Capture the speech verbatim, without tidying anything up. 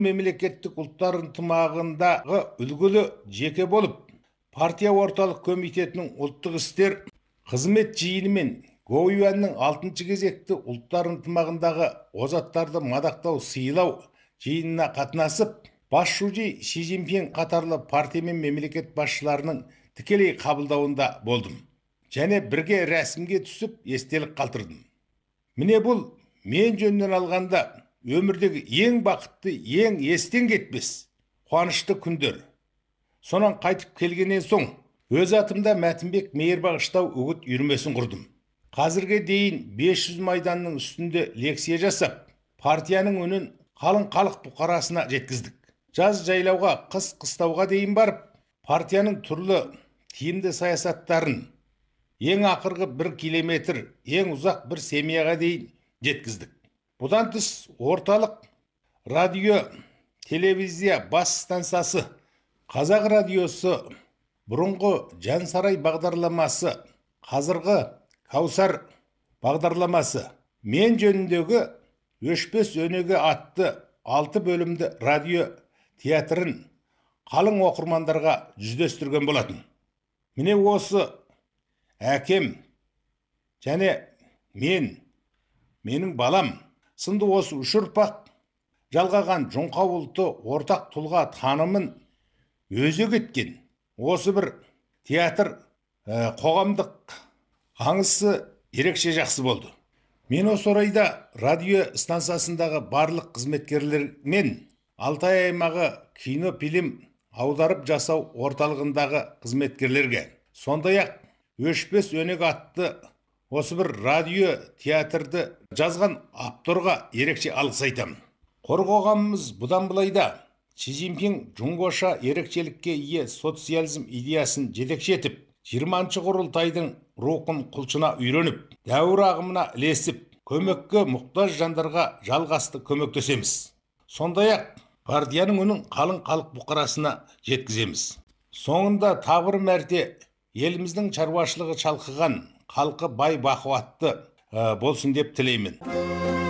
мемлекеттік ұлттар ынтымағындағы үлгілі жеке болып, партия орталық комитетінің ұлттық істер қызмет жиыны мен Гоюанның алтыншы кезекті ұлттар ынтымағындағы озаттарды мадақтау сыйлау жиынына қатынасып, бас шужи Ши Цзиньпин қатарлы партия мен мемлекет басшыларының тікелей қабылдауында болдым. Және бірге рәсімге түсіп естелік қалтырдым. Міне бұл мен жөнінен алғанда өмірдегі ең бақытты, ең естен кетпес, қуанышты күндер. Сонан қайтып келгеннен соң, өз атымда Мәтінбек мейірбағыштау үгіт үйірмесін құрдым. Қазірге дейін бес жүз майданның үстінде лекция жасап, партияның үнін қалың халық бұқарасына жеткіздік. Жаз жайлауға, қыс қыстауға дейін барып, партияның түрлі тиімді саясаттарын ең ақырғы бір километр, ең ұзақ бір семьяға дейін жеткіздік. Бұдан тыс орталық радио, телевизия бас стансасы, Қазақ радиосы, бұрынғы Жансарай бағдарламасы, қазіргі Каусар бағдарламасы, мен жөніндегі өшпес өнеге атты алты бөлімді радио театрын қалың оқырмандарға жүздестірген болатын. Міне осы әкем және мен, менің балам сынды осы үш ұрпақ жалғаған жоңқа ұлты ортақ тұлға танымын өзі кеткен осы бір театр ә, қоғамдық аңысы ерекше жақсы болды. Мен осы орайда радио станциясындағы барлық қызметкерлер мен Алтай аймағы кино фильм аударып жасау орталығындағы қызметкерлерге, сондай-ақ өшпес өнеге атты осы бір радио театрды жазған авторға ерекше алғыс айтамын. Қорғағанымыз бұдан былайда Ши Цзиньпин жұңғоша ерекшелікке ие социализм идеясын жетекші етіп, жиырманшы құрылтайдың рухын құлшына үйреніп, дәуір ағымына ілесіп, көмекке мұқтаж жандарға жалғасты көмектесеміз. Сондай-ақ партияның үнін қалың халық бұқарасына жеткіземіз. Соңында тағы бір мәрте еліміздің шаруашылығы шалқыған, халқы бай бақуатты болсын деп тілеймін.